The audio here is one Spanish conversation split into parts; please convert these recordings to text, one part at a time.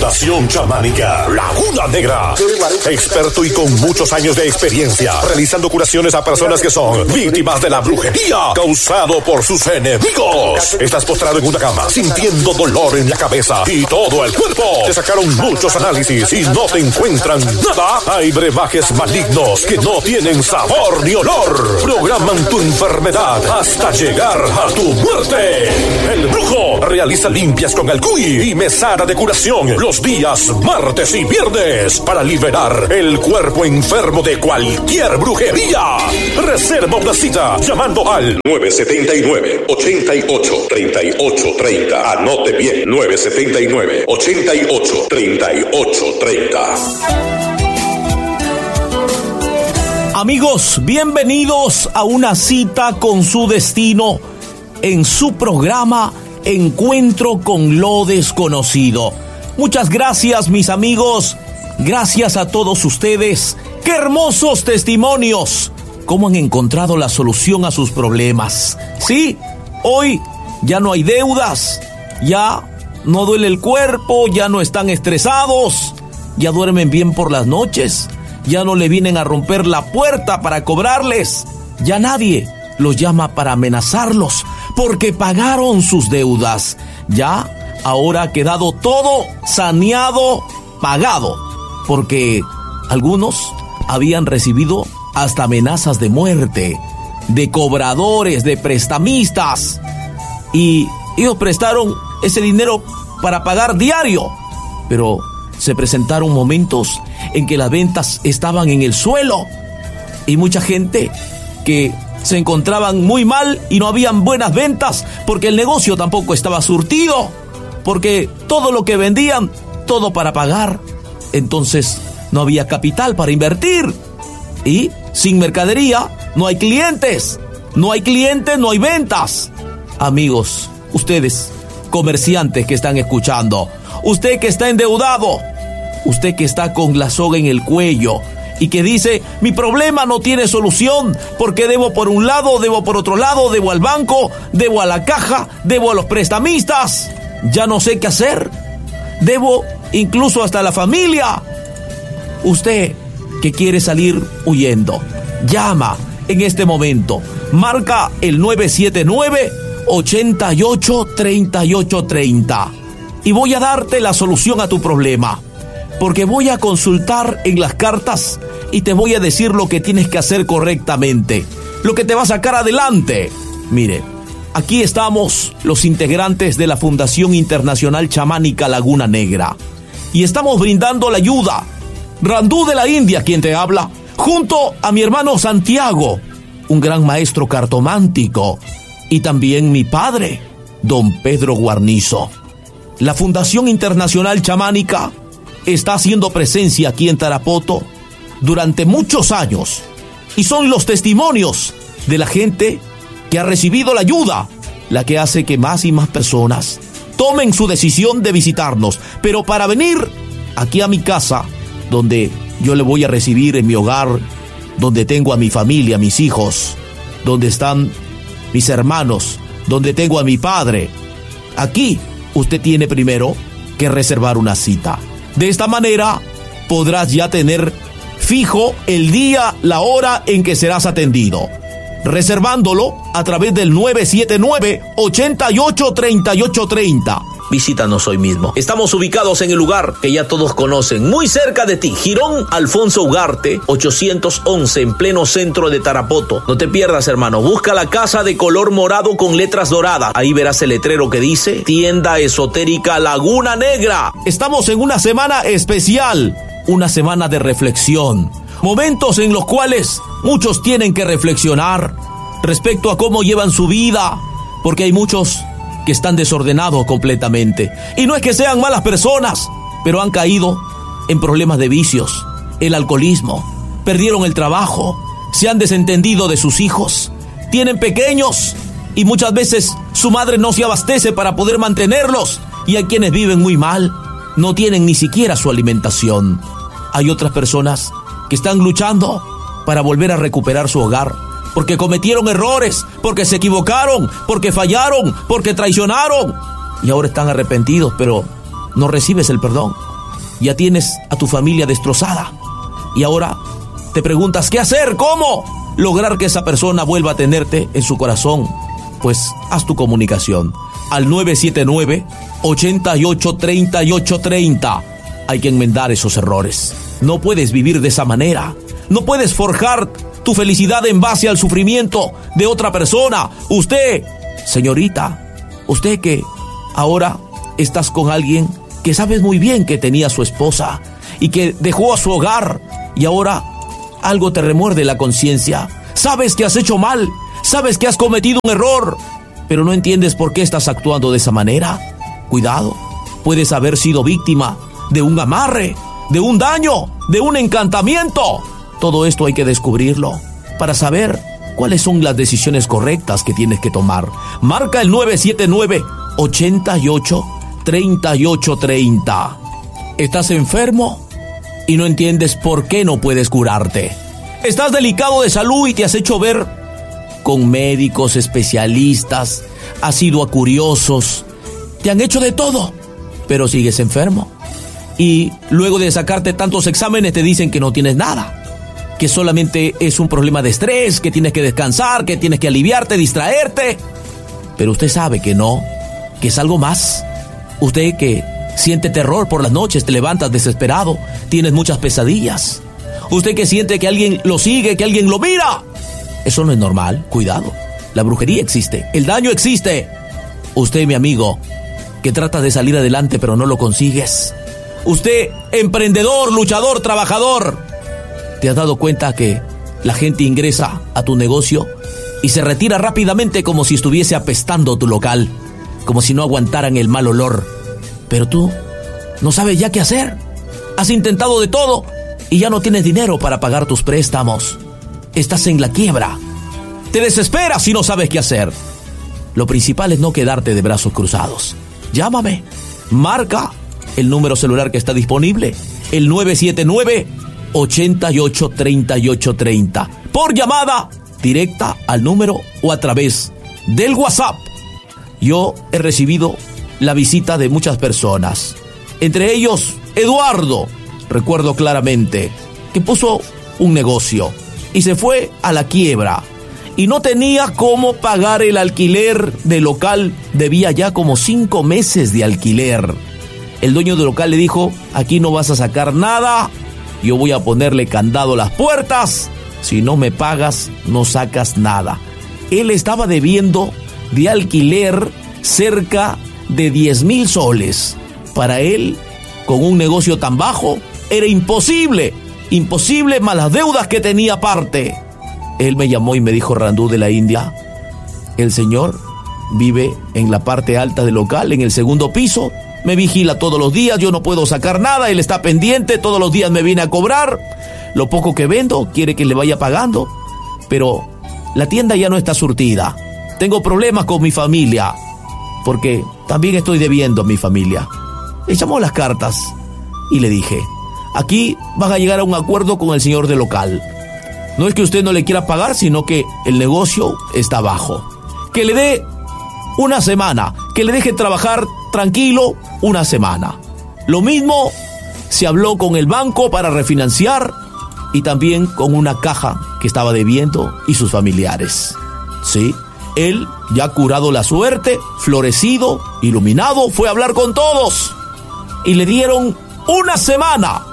Fundación Chamánica Laguna Negra. Experto y con muchos años de experiencia, realizando curaciones a personas que son víctimas de la brujería causado por sus enemigos. Estás postrado en una cama, sintiendo dolor en la cabeza y todo el cuerpo. Te sacaron muchos análisis y no te encuentran nada. Hay brebajes malignos que no tienen sabor ni olor. Programan tu enfermedad hasta llegar a tu muerte. El brujo realiza limpias con el cuy y mesada de curación los días martes y viernes para liberar el cuerpo enfermo de cualquier brujería. Reserva una cita llamando al 979-88-3830. Anote bien, 979-88-3830. Amigos, bienvenidos a una cita con su destino en su programa Encuentro con lo Desconocido. Muchas gracias, mis amigos. Gracias a todos ustedes. ¡Qué hermosos testimonios! ¿Cómo han encontrado la solución a sus problemas? Sí, hoy ya no hay deudas, ya no duele el cuerpo, ya no están estresados, ya duermen bien por las noches, ya no le vienen a romper la puerta para cobrarles, ya nadie los llama para amenazarlos porque pagaron sus deudas. Ya ahora ha quedado todo saneado, pagado, porque algunos habían recibido hasta amenazas de muerte, de cobradores, de prestamistas, y ellos prestaron ese dinero para pagar diario, pero se presentaron momentos en que las ventas estaban en el suelo y mucha gente que se encontraban muy mal y no habían buenas ventas porque el negocio tampoco estaba surtido, porque todo lo que vendían, todo para pagar, entonces no había capital para invertir y sin mercadería no hay clientes, no hay ventas. Amigos, ustedes, comerciantes que están escuchando, usted que está endeudado, usted que está con la soga en el cuello y que dice, mi problema no tiene solución porque debo por un lado, debo por otro lado, debo al banco, debo a la caja, debo a los prestamistas, ya no sé qué hacer, debo incluso hasta a la familia. Usted que quiere salir huyendo, llama en este momento, marca el 979-88-3830 y voy a darte la solución a tu problema, porque voy a consultar en las cartas y te voy a decir lo que tienes que hacer correctamente, lo que te va a sacar adelante. Mire, aquí estamos los integrantes de la Fundación Internacional Chamánica Laguna Negra y estamos brindando la ayuda. Randú de la India, quien te habla, junto a mi hermano Santiago, un gran maestro cartomántico, y también mi padre, don Pedro Guarnizo. La Fundación Internacional Chamánica está haciendo presencia aquí en Tarapoto durante muchos años y son los testimonios de la gente que ha recibido la ayuda la que hace que más y más personas tomen su decisión de visitarnos, pero para venir aquí a mi casa, donde yo le voy a recibir en mi hogar, donde tengo a mi familia, a mis hijos, donde están mis hermanos, donde tengo a mi padre. Aquí usted tiene primero que reservar una cita. De esta manera podrás ya tener fijo el día, la hora en que serás atendido, reservándolo a través del 979-88-3830. Visítanos hoy mismo. Estamos ubicados en el lugar que ya todos conocen, muy cerca de ti, Jirón Alfonso Ugarte, 811, en pleno centro de Tarapoto. No te pierdas, hermano. Busca la casa de color morado con letras doradas. Ahí verás el letrero que dice Tienda Esotérica Laguna Negra. Estamos en una semana especial, una semana de reflexión. Momentos en los cuales muchos tienen que reflexionar respecto a cómo llevan su vida, porque hay muchos que están desordenados completamente. Y no es que sean malas personas, pero han caído en problemas de vicios, el alcoholismo, perdieron el trabajo, se han desentendido de sus hijos, tienen pequeños y muchas veces su madre no se abastece para poder mantenerlos, y hay quienes viven muy mal, no tienen ni siquiera su alimentación. Hay otras personas que están luchando para volver a recuperar su hogar, porque cometieron errores, porque se equivocaron, porque fallaron, porque traicionaron, y ahora están arrepentidos, pero no recibes el perdón. Ya tienes a tu familia destrozada. Y ahora te preguntas, ¿qué hacer? ¿Cómo lograr que esa persona vuelva a tenerte en su corazón? Pues haz tu comunicación al 979-883830. Hay que enmendar esos errores. No puedes vivir de esa manera. No puedes forjar tu felicidad en base al sufrimiento de otra persona. Usted, señorita, usted que ahora estás con alguien que sabes muy bien que tenía a su esposa y que dejó a su hogar y ahora algo te remuerde la conciencia. Sabes que has hecho mal, sabes que has cometido un error, pero no entiendes por qué estás actuando de esa manera. Cuidado, puedes haber sido víctima de un amarre, de un daño, de un encantamiento. Todo esto hay que descubrirlo para saber cuáles son las decisiones correctas que tienes que tomar. Marca el 979-883830. ¿Estás enfermo y no entiendes por qué no puedes curarte? ¿Estás delicado de salud y te has hecho ver con médicos, especialistas, has ido a curiosos, te han hecho de todo, pero sigues enfermo? Y luego de sacarte tantos exámenes te dicen que no tienes nada, que solamente es un problema de estrés, que tienes que descansar, que tienes que aliviarte, distraerte. Pero usted sabe que no, que es algo más. Usted que siente terror por las noches, te levantas desesperado, tienes muchas pesadillas. Usted que siente que alguien lo sigue, que alguien lo mira. Eso no es normal, cuidado. La brujería existe, el daño existe. Usted, mi amigo, que trata de salir adelante pero no lo consigues. Usted, emprendedor, luchador, trabajador, ¿te has dado cuenta que la gente ingresa a tu negocio y se retira rápidamente como si estuviese apestando tu local, como si no aguantaran el mal olor? Pero tú no sabes ya qué hacer. Has intentado de todo y ya no tienes dinero para pagar tus préstamos. Estás en la quiebra. Te desesperas y no sabes qué hacer. Lo principal es no quedarte de brazos cruzados. Llámame. Marca el número celular que está disponible, el 979-883830. Por llamada directa al número o a través del WhatsApp. Yo he recibido la visita de muchas personas, entre ellos Eduardo. Recuerdo claramente que puso un negocio y se fue a la quiebra y no tenía cómo pagar el alquiler del local. Debía ya como 5 meses de alquiler. El dueño del local le dijo: aquí no vas a sacar nada, yo voy a ponerle candado a las puertas, si no me pagas no sacas nada. Él estaba debiendo de alquiler cerca de 10,000 soles. Para él, con un negocio tan bajo, era imposible más las deudas que tenía aparte. Él me llamó y me dijo: Randú de la India, el señor vive en la parte alta del local, en el segundo piso, me vigila todos los días, yo no puedo sacar nada, él está pendiente, todos los días me viene a cobrar, lo poco que vendo quiere que le vaya pagando, pero la tienda ya no está surtida, tengo problemas con mi familia, porque también estoy debiendo a mi familia. Le llamó las cartas y le dije: aquí van a llegar a un acuerdo con el señor del local. No es que usted no le quiera pagar, sino que el negocio está bajo. Que le dé una semana, que le deje trabajar tranquilo una semana. Lo mismo se habló con el banco para refinanciar y también con una caja que estaba debiendo y sus familiares. Sí, él, ya curado la suerte, florecido, iluminado, fue a hablar con todos y le dieron una semana.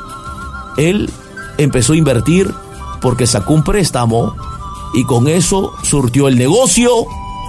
Él empezó a invertir porque sacó un préstamo y con eso surtió el negocio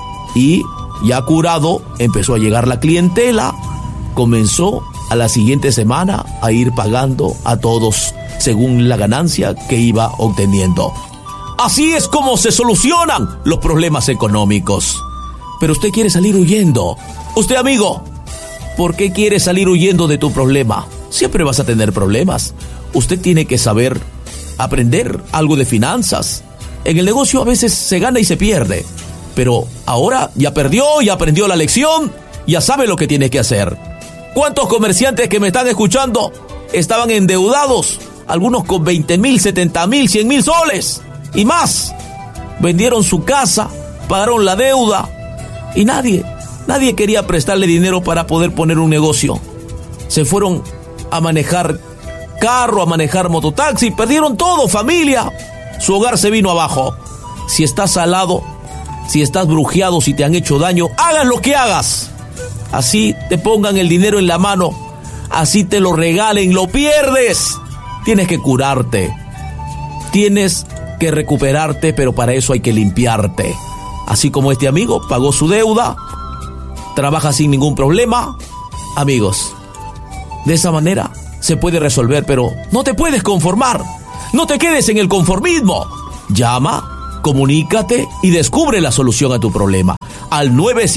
y ya curado empezó a llegar la clientela. Comenzó a la siguiente semana a ir pagando a todos según la ganancia que iba obteniendo. Así es como se solucionan los problemas económicos. Pero usted quiere salir huyendo. Usted, amigo, ¿por qué quiere salir huyendo de tu problema? Siempre vas a tener problemas. Usted tiene que saber aprender algo de finanzas. En el negocio a veces se gana y se pierde, pero ahora ya perdió, ya aprendió la lección, ya sabe lo que tiene que hacer. ¿Cuántos comerciantes que me están escuchando estaban endeudados? Algunos con 20,000, 70,000, 100,000 soles y más. Vendieron su casa, pagaron la deuda y nadie quería prestarle dinero para poder poner un negocio. Se fueron a manejar carro, a manejar mototaxi, perdieron todo, familia. Su hogar se vino abajo. Si estás salado, si estás brujeado, si te han hecho daño, hagas lo que hagas. Así te pongan el dinero en la mano, así te lo regalen, lo pierdes. Tienes que curarte. Tienes que recuperarte, pero para eso hay que limpiarte. Así como este amigo pagó su deuda, trabaja sin ningún problema. Amigos, de esa manera se puede resolver, pero no te puedes conformar. No te quedes en el conformismo. Llama, comunícate y descubre la solución a tu problema. Al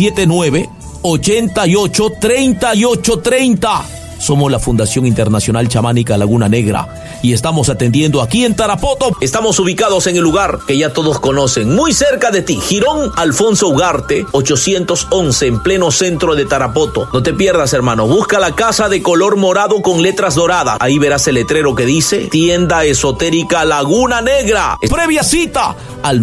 979-883830. Somos la Fundación Internacional Chamánica Laguna Negra y estamos atendiendo aquí en Tarapoto. Estamos ubicados en el lugar que ya todos conocen, muy cerca de ti, Jirón Alfonso Ugarte, 811, en pleno centro de Tarapoto. No te pierdas, hermano, busca la casa de color morado con letras doradas. Ahí verás el letrero que dice Tienda Esotérica Laguna Negra. Previa cita al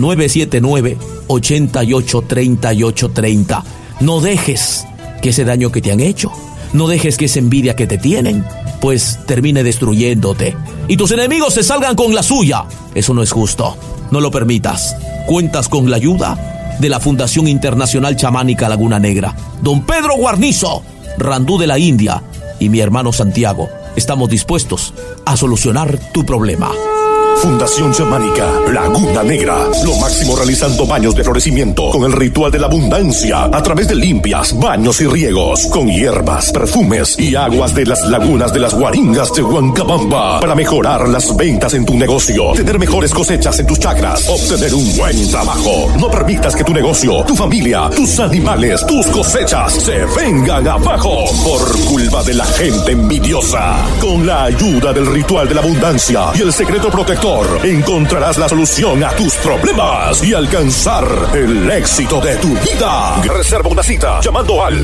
979-883830. No dejes que ese daño que te han hecho, no dejes que esa envidia que te tienen, pues termine destruyéndote y tus enemigos se salgan con la suya. Eso no es justo. No lo permitas. Cuentas con la ayuda de la Fundación Internacional Chamánica Laguna Negra. Don Pedro Guarnizo, Randú de la India y mi hermano Santiago. Estamos dispuestos a solucionar tu problema. Fundación Chamánica Laguna Negra, lo máximo realizando baños de florecimiento con el ritual de la abundancia a través de limpias, baños y riegos con hierbas, perfumes y aguas de las lagunas de las Guaringas de Huancabamba para mejorar las ventas en tu negocio, tener mejores cosechas en tus chacras, obtener un buen trabajo. No permitas que tu negocio, tu familia, tus animales, tus cosechas se vengan abajo por culpa de la gente envidiosa. Con la ayuda del ritual de la abundancia y el secreto protector, encontrarás la solución a tus problemas y alcanzar el éxito de tu vida. Reserva una cita llamando al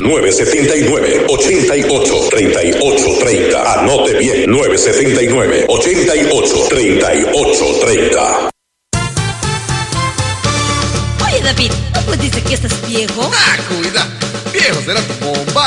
979-883830. Anote bien, 979-883830. Oye, David, ¿no pues dice que estás viejo? Ah, cuida, viejo será tu bomba.